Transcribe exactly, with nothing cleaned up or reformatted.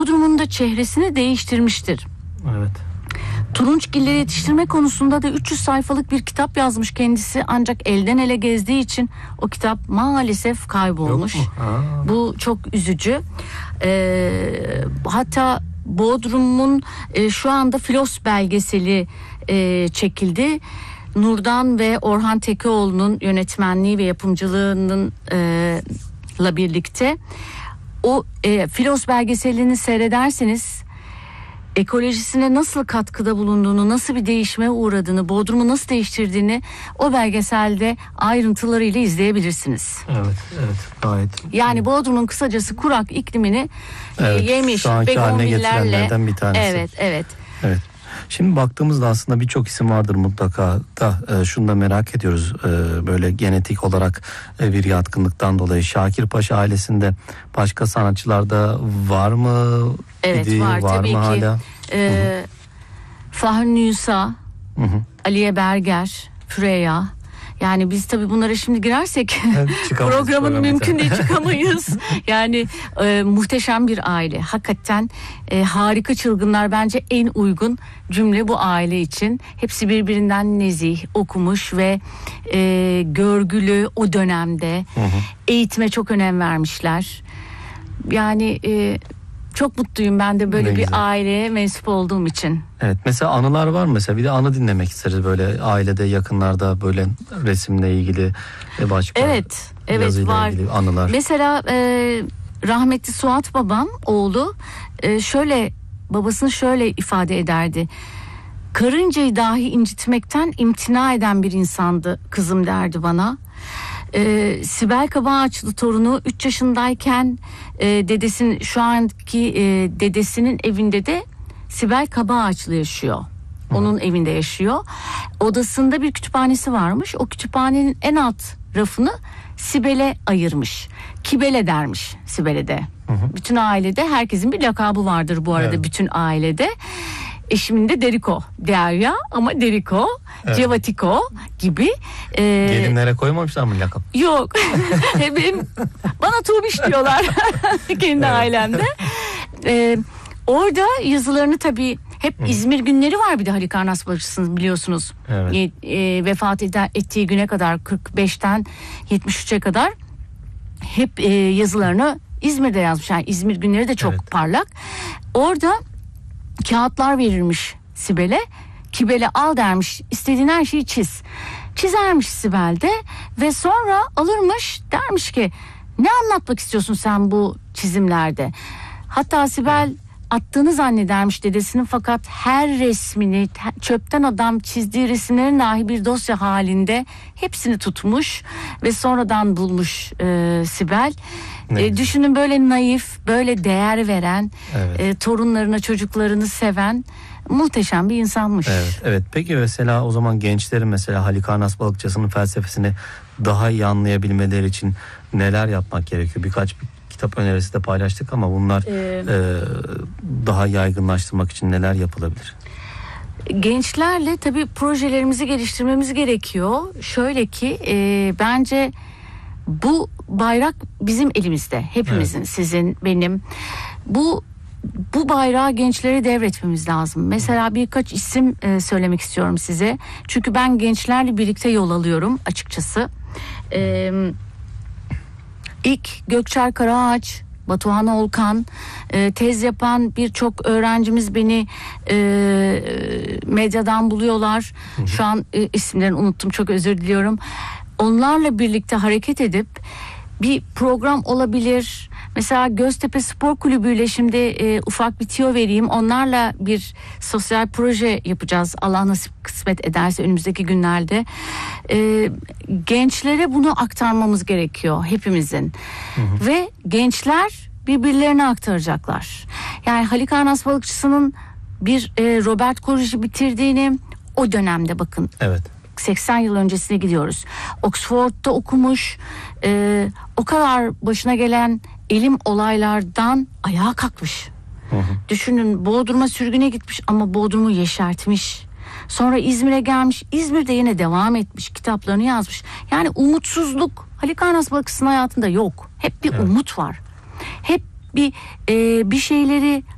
Bodrum'un da çehresini değiştirmiştir. Evet. Turunçgilleri yetiştirme konusunda da üç yüz sayfalık bir kitap yazmış kendisi, ancak elden ele gezdiği için o kitap maalesef kaybolmuş. Bu çok üzücü. Ee, hatta Bodrum'un e, şu anda Filos belgeseli e, çekildi. Nurdan ve Orhan Tekeoğlu'nun yönetmenliği ve yapımcılığının e, la birlikte o e, Filos belgeselini seyrederseniz ekolojisine nasıl katkıda bulunduğunu, nasıl bir değişime uğradığını, Bodrum'u nasıl değiştirdiğini o belgeselde ayrıntılarıyla izleyebilirsiniz. Evet, evet, gayet. Yani Bodrum'un kısacası kurak iklimini evet, yemiş şu anki haline getirenlerden bir tanesi. Evet, evet. Evet. Şimdi baktığımızda aslında birçok isim vardır mutlaka da e, şunu da merak ediyoruz, e, böyle genetik olarak e, bir yatkınlıktan dolayı Şakirpaşa ailesinde başka sanatçılar da var mı? Evet idi, var, var tabii mı ki. Hala? Ee, Fahri Nüsa, Hı hı. Aliye Berger, Füreya. Yani biz tabii bunlara şimdi girersek programın mümkün değil, çıkamayız. Yani e, muhteşem bir aile. Hakikaten e, harika çılgınlar, bence en uygun cümle bu aile için. Hepsi birbirinden nezih, okumuş ve e, görgülü o dönemde. Hı hı. Eğitime çok önem vermişler. Yani e, çok mutluyum ben de böyle ne bir güzel aileye mensup olduğum için. Evet, mesela anılar var mı? Mesela bir de anı dinlemek isteriz, böyle ailede, yakınlarda böyle resimle ilgili başka. Evet, evet var. Ilgili anılar. Mesela e, rahmetli Suat babam, oğlu e, şöyle, babasını şöyle ifade ederdi. Karıncayı dahi incitmekten imtina eden bir insandı kızım, derdi bana. Ee, Sibel Kabağaçlı torunu üç yaşındayken e, dedesinin şu anki e, dedesinin evinde de Sibel Kabağaçlı yaşıyor. Onun Hı. evinde yaşıyor. Odasında bir kütüphanesi varmış. O kütüphanenin en alt rafını Sibel'e ayırmış. Kibele dermiş Sibel'e de. Hı hı. Bütün ailede herkesin bir lakabı vardır bu arada, evet. Bütün ailede. Eşimin de Deriko, Derya ama Deriko, evet. Cevatiko gibi. E, Gelinlere koymamışlar mı lakap? Yok. Benim, bana Tuğbiş diyorlar kendi evet. ailemde. E, orada yazılarını tabii hep Hı. İzmir günleri var, bir de Halikarnas balıkçısınız biliyorsunuz. Evet. E, e, vefat ed- ettiği güne kadar kırk beşten yetmiş üçe kadar hep e, yazılarını İzmir'de yazmış. Yani İzmir günleri de çok evet. parlak. Orada kağıtlar verirmiş Sibel'e. Kibel'e al dermiş, istediğin her şeyi çiz. Çizermiş Sibel de ve sonra alırmış, dermiş ki ne anlatmak istiyorsun sen bu çizimlerde? Hatta Sibel attığını zannedermiş dedesinin, fakat her resmini, çöpten adam çizdiği resimlerin dahi bir dosya halinde hepsini tutmuş ve sonradan bulmuş e, Sibel. E, düşünün, böyle naif, böyle değer veren, evet. e, torunlarına, çocuklarını seven muhteşem bir insanmış. Evet, evet. Peki mesela o zaman gençlerin mesela Halikarnas balıkçısının felsefesini daha iyi anlayabilmeleri için neler yapmak gerekiyor? Birkaç bir kitap önerisi de paylaştık ama bunlar ee, e, daha yaygınlaştırmak için neler yapılabilir? Gençlerle tabii projelerimizi geliştirmemiz gerekiyor. Şöyle ki e, bence bu bayrak bizim elimizde. Hepimizin, evet. Sizin, benim. Bu bu bayrağı gençlere devretmemiz lazım. Mesela birkaç isim e, söylemek istiyorum size. Çünkü ben gençlerle birlikte yol alıyorum açıkçası. E, ilk Gökçer Karaağaç, Batuhan Olkan, e, tez yapan birçok öğrencimiz beni e, medyadan buluyorlar. Hı hı. Şu an e, isimlerini unuttum, çok özür diliyorum. Onlarla birlikte hareket edip bir program olabilir. Mesela Göztepe Spor Kulübü ile şimdi e, ufak bir tiyo vereyim. Onlarla bir sosyal proje yapacağız. Allah nasip kısmet ederse önümüzdeki günlerde. E, gençlere bunu aktarmamız gerekiyor hepimizin. Hı hı. Ve gençler birbirlerine aktaracaklar. Yani Halikarnas balıkçısının bir e, Robert Corrig'i bitirdiğini o dönemde, bakın. Evet. seksen yıl öncesine gidiyoruz. Oxford'da okumuş, e, o kadar başına gelen elim olaylardan ayağa kalkmış. Hı hı. Düşünün, Bodrum'a sürgüne gitmiş ama Bodrum'u yeşertmiş. Sonra İzmir'e gelmiş, İzmir'de yine devam etmiş, kitaplarını yazmış. Yani umutsuzluk Halikarnas balıkçısının hayatında yok. Hep bir evet. umut var. Hep bir e, bir şeyleri